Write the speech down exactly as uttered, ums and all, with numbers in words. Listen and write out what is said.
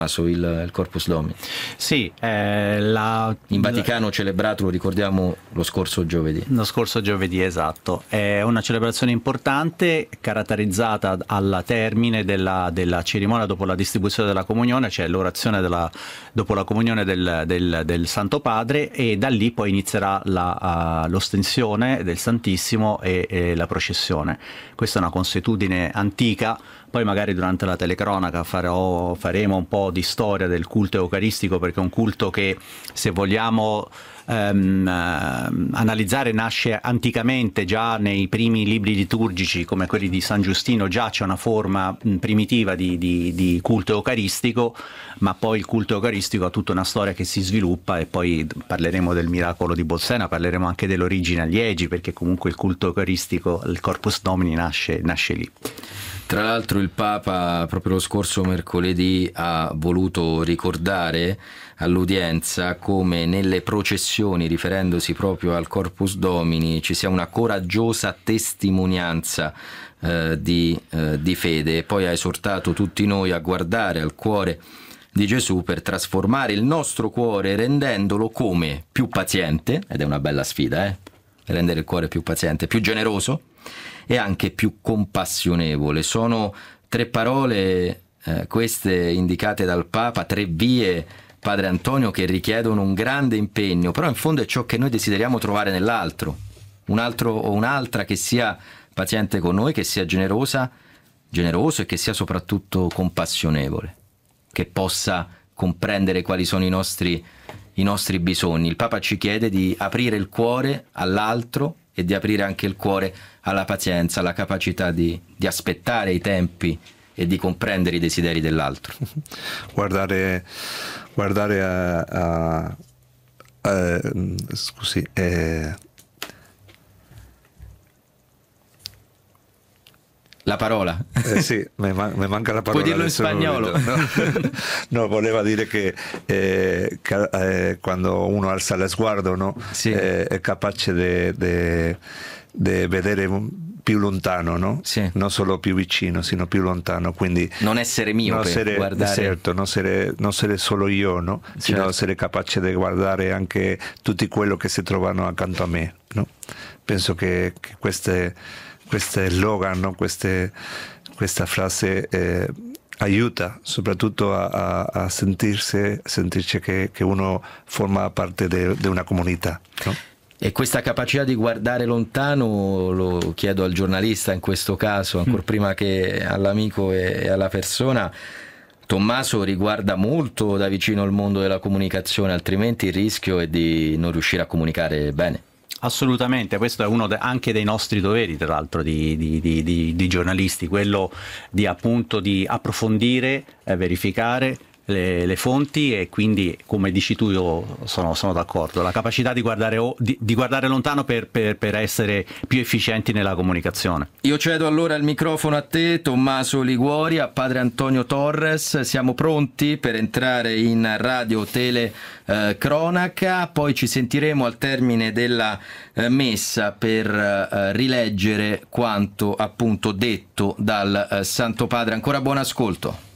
il, il Corpus Domini. Sì, eh, la, in Vaticano celebrato, lo ricordiamo, lo scorso giovedì. Lo scorso giovedì, esatto. È una celebrazione importante, caratterizzata al termine della, della cerimonia dopo la distribuzione della comunione, cioè l'orazione della, dopo la comunione del, del, del Santo Padre, e da lì poi inizierà la, uh, l'ostensione del Santissimo e, e la processione. Questa è una consuetudine antica. Poi magari durante la telecronaca farò, faremo un po' di storia del culto eucaristico, perché è un culto che, se vogliamo ehm, analizzare, nasce anticamente, già nei primi libri liturgici come quelli di San Giustino. Già c'è una forma primitiva di, di, di culto eucaristico, ma poi il culto eucaristico ha tutta una storia che si sviluppa, e poi parleremo del miracolo di Bolsena, parleremo anche dell'origine a Liegi, perché comunque il culto eucaristico, il Corpus Domini, nasce, nasce lì. Tra l'altro il Papa proprio lo scorso mercoledì ha voluto ricordare all'udienza come nelle processioni, riferendosi proprio al Corpus Domini, ci sia una coraggiosa testimonianza eh, di, eh, di fede, e poi ha esortato tutti noi a guardare al cuore di Gesù per trasformare il nostro cuore, rendendolo come più paziente, ed è una bella sfida, eh? rendere il cuore più paziente, più generoso e anche più compassionevole. Sono tre parole, eh, queste indicate dal Papa, tre vie, Padre Antonio, che richiedono un grande impegno, però in fondo è ciò che noi desideriamo trovare nell'altro, un altro o un'altra che sia paziente con noi, che sia generosa, generoso, e che sia soprattutto compassionevole, che possa comprendere quali sono i nostri, i nostri bisogni. Il Papa ci chiede di aprire il cuore all'altro e di aprire anche il cuore alla pazienza, alla capacità di, di aspettare i tempi e di comprendere i desideri dell'altro. Guardare, guardare a, a, a scusi, eh, la parola. Eh sì, mi, man- mi manca la parola. Puoi dirlo in spagnolo? No, no, voleva dire che eh, ca- eh, quando uno alza lo sguardo, no? Sì. eh, è capace di vedere più lontano, no? Sì. Non solo più vicino, sino più lontano. Quindi non essere miope, non essere, guardare... certo, non essere, non essere solo io, no? Sino certo. essere capace di guardare anche tutti quelli che si trovano accanto a me, no? Penso che, che queste Questo slogan, no? Queste, questa frase eh, aiuta soprattutto a, a, a sentirsi, sentirci che, che uno forma parte di una comunità, no? E questa capacità di guardare lontano, lo chiedo al giornalista in questo caso, ancora mm. prima che all'amico e alla persona. Tommaso riguarda molto da vicino il mondo della comunicazione, altrimenti il rischio è di non riuscire a comunicare bene. Assolutamente, questo è uno de- anche dei nostri doveri, tra l'altro, di, di, di, di, di giornalisti, quello di appunto di approfondire, eh, verificare le, le fonti, e quindi, come dici tu, io sono, sono d'accordo, la capacità di guardare, o, di, di guardare lontano per, per, per essere più efficienti nella comunicazione. Io cedo allora il microfono a te, Tommaso Liguori, a Padre Antonio Torres. Siamo pronti per entrare in radio tele eh, cronaca, poi ci sentiremo al termine della eh, messa per eh, rileggere quanto appunto detto dal eh, Santo Padre. Ancora buon ascolto.